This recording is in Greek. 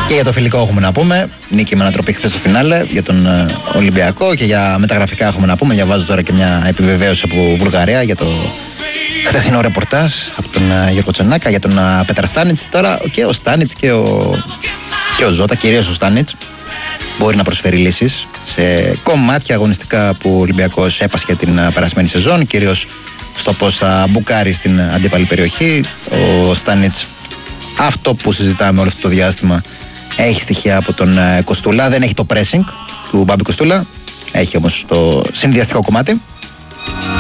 Και για το φιλικό έχουμε να πούμε. Νίκη με ανατροπή χθες στο φινάλε για τον Ολυμπιακό. Και για μεταγραφικά έχουμε να πούμε. Διαβάζω τώρα και μια επιβεβαίωση από Βουλγαρία για το χθεσινό ρεπορτάζ από τον Γιώργο Τσανάκα για τον Πέτρα Στάνιτς. Τώρα και ο Στάνιτς και ο Ζώτα, κυρίως ο Στάνιτς, μπορεί να προσφέρει λύσεις σε κομμάτια αγωνιστικά που ο Ολυμπιακός έπασχε την περασμένη σεζόν, κυρίως στο πώς θα μπουκάρει στην αντίπαλη περιοχή. Ο Στάνιτς, αυτό που συζητάμε όλο αυτό το διάστημα, έχει στοιχεία από τον Κοστούλα. Δεν έχει το pressing του Μπάμπη Κοστούλα, έχει όμως το συνδυαστικό κομμάτι.